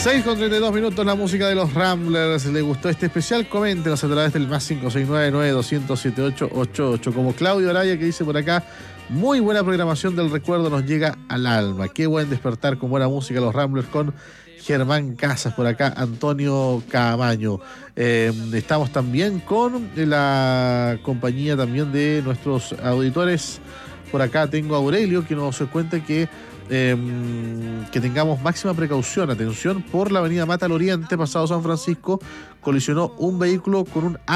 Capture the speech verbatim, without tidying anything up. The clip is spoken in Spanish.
seis con treinta y dos minutos, la música de los Ramblers. ¿Le gustó este especial? Coméntenos a través del más cinco seis nueve, nueve dos cero cero, siete ocho ocho ocho. Como Claudio Araya, que dice por acá: muy buena programación del recuerdo, nos llega al alma. Qué buen despertar con buena música los Ramblers con Germán Casas. Por acá Antonio Camaño. Eh, estamos también con la compañía también de nuestros auditores. Por acá tengo a Aurelio, que nos cuenta que Eh, que tengamos máxima precaución. Atención, por la avenida Mata al Oriente, pasado San Francisco, colisionó un vehículo con un